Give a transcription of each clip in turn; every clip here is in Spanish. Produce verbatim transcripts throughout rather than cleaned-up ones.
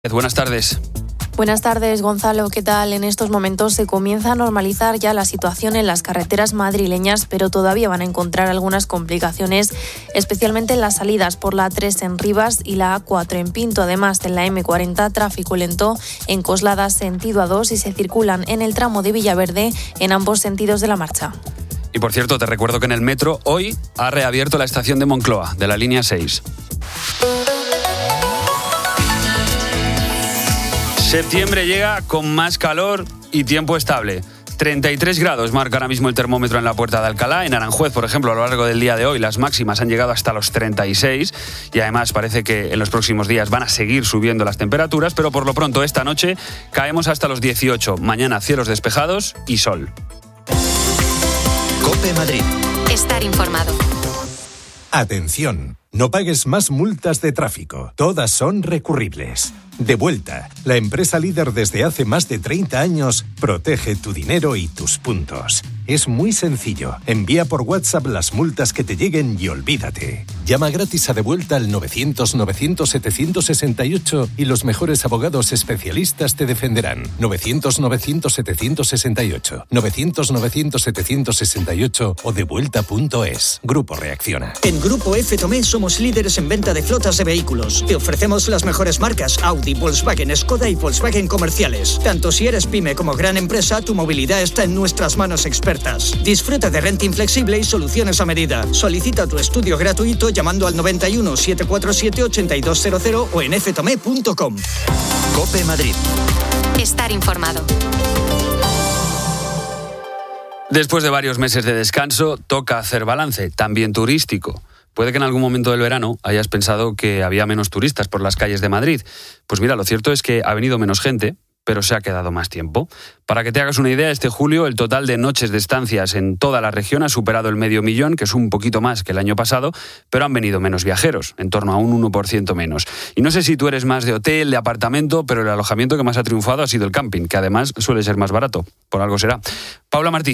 Buenas tardes. Buenas tardes, Gonzalo. ¿Qué tal? En estos momentos se comienza a normalizar ya la situación en las carreteras madrileñas, pero todavía van a encontrar algunas complicaciones, especialmente en las salidas por la A tres en Rivas y la A cuatro en Pinto. Además, en la eme cuarenta, tráfico lento en Coslada sentido A dos y se circulan en el tramo de Villaverde en ambos sentidos de la marcha. Y por cierto, te recuerdo que en el metro hoy ha reabierto la estación de Moncloa, de la línea seis. Septiembre llega con más calor y tiempo estable. treinta y tres grados marca ahora mismo el termómetro en la Puerta de Alcalá. En Aranjuez, por ejemplo, a lo largo del día de hoy las máximas han llegado hasta los treinta y seis y además parece que en los próximos días van a seguir subiendo las temperaturas, pero por lo pronto esta noche caemos hasta los dieciocho. Mañana cielos despejados y sol. COPE Madrid. Estar informado. Atención, no pagues más multas de tráfico. Todas son recurribles. Devuelta, la empresa líder desde hace más de treinta años, protege tu dinero y tus puntos. Es muy sencillo. Envía por WhatsApp las multas que te lleguen y olvídate. Llama gratis a Devuelta al novecientos novecientos setecientos sesenta y ocho y los mejores abogados especialistas te defenderán. novecientos novecientos setecientos sesenta y ocho, novecientos novecientos setecientos sesenta y ocho o devuelta punto es. Grupo Reacciona. En Grupo F Tomé somos líderes en venta de flotas de vehículos. Te ofrecemos las mejores marcas Audi, Volkswagen, Skoda y Volkswagen comerciales. Tanto si eres pyme como gran empresa, tu movilidad está en nuestras manos expertas. Disfruta de renting flexible y soluciones a medida. Solicita tu estudio gratuito llamando al noventa y uno, setecientos cuarenta y siete, ochenta y dos cero cero o en f tomé punto com. COPE Madrid. Estar informado. Después de varios meses de descanso, toca hacer balance, también turístico. Puede que en algún momento del verano hayas pensado que había menos turistas por las calles de Madrid. Pues mira, lo cierto es que ha venido menos gente, pero se ha quedado más tiempo. Para que te hagas una idea, este julio el total de noches de estancias en toda la región ha superado el medio millón, que es un poquito más que el año pasado, pero han venido menos viajeros, en torno a un uno por ciento menos. Y no sé si tú eres más de hotel, de apartamento, pero el alojamiento que más ha triunfado ha sido el camping, que además suele ser más barato, por algo será. Paula Martí.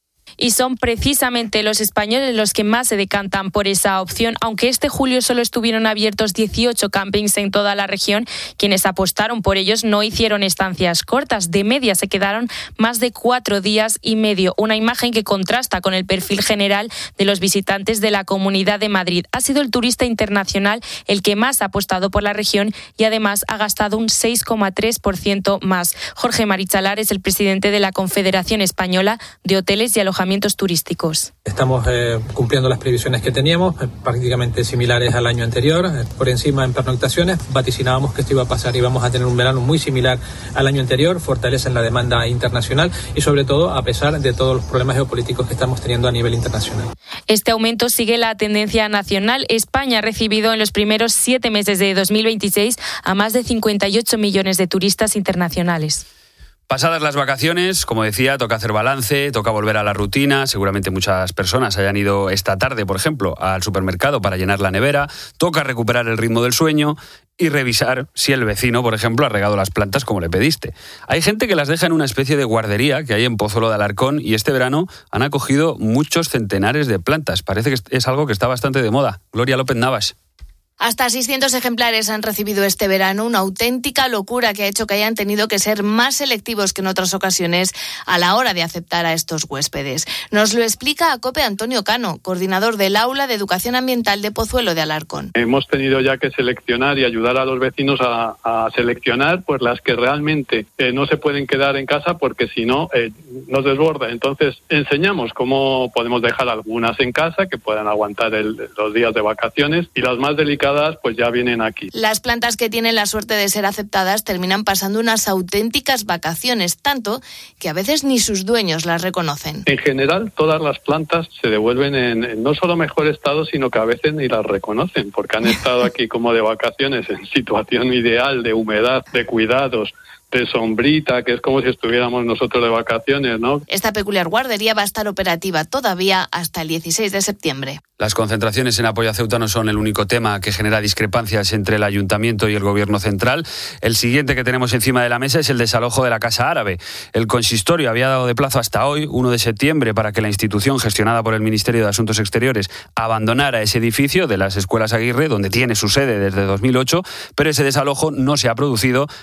Y son precisamente los españoles los que más se decantan por esa opción, aunque este julio solo estuvieron abiertos dieciocho campings en toda la región. Quienes apostaron por ellos no hicieron estancias cortas, de media se quedaron más de cuatro días y medio, una imagen que contrasta con el perfil general de los visitantes de la Comunidad de Madrid. Ha sido el turista internacional el que más ha apostado por la región y además ha gastado un seis coma tres por ciento más. Jorge Marichalar es el presidente de la Confederación Española de Hoteles y Alojamientos turísticos. Estamos eh, cumpliendo las previsiones que teníamos, eh, prácticamente similares al año anterior, eh, por encima en pernoctaciones. Vaticinábamos que esto iba a pasar y vamos a tener un verano muy similar al año anterior, fortaleza en la demanda internacional y sobre todo a pesar de todos los problemas geopolíticos que estamos teniendo a nivel internacional. Este aumento sigue la tendencia nacional. España ha recibido en los primeros siete meses de dos mil veintiséis a más de cincuenta y ocho millones de turistas internacionales. Pasadas las vacaciones, como decía, toca hacer balance, toca volver a la rutina. Seguramente muchas personas hayan ido esta tarde, por ejemplo, al supermercado para llenar la nevera. Toca recuperar el ritmo del sueño y revisar si el vecino, por ejemplo, ha regado las plantas como le pediste. Hay gente que las deja en una especie de guardería que hay en Pozuelo de Alarcón y este verano han acogido muchos centenares de plantas. Parece que es algo que está bastante de moda. Gloria López Navas. Hasta seiscientos ejemplares han recibido este verano, una auténtica locura que ha hecho que hayan tenido que ser más selectivos que en otras ocasiones a la hora de aceptar a estos huéspedes. Nos lo explica a COPE Antonio Cano, coordinador del Aula de Educación Ambiental de Pozuelo de Alarcón. Hemos tenido ya que seleccionar y ayudar a los vecinos a, a seleccionar pues las que realmente eh, no se pueden quedar en casa porque si no eh, nos desborda. Entonces enseñamos cómo podemos dejar algunas en casa que puedan aguantar el, los días de vacaciones y las más delicadas pues ya vienen aquí. Las plantas que tienen la suerte de ser aceptadas terminan pasando unas auténticas vacaciones, tanto que a veces ni sus dueños las reconocen. En general, todas las plantas se devuelven en, en no solo mejor estado, sino que a veces ni las reconocen, porque han estado aquí como de vacaciones en situación ideal de humedad, de cuidados, de sombrita, que es como si estuviéramos nosotros de vacaciones, ¿no? Esta peculiar guardería va a estar operativa todavía hasta el dieciséis de septiembre. Las concentraciones en apoyo a Ceuta no son el único tema que genera discrepancias entre el Ayuntamiento y el Gobierno central. El siguiente que tenemos encima de la mesa es el desalojo de la Casa Árabe. El consistorio había dado de plazo hasta hoy, uno de septiembre, para que la institución gestionada por el Ministerio de Asuntos Exteriores abandonara ese edificio de las Escuelas Aguirre, donde tiene su sede desde dos mil ocho, pero ese desalojo no se ha producido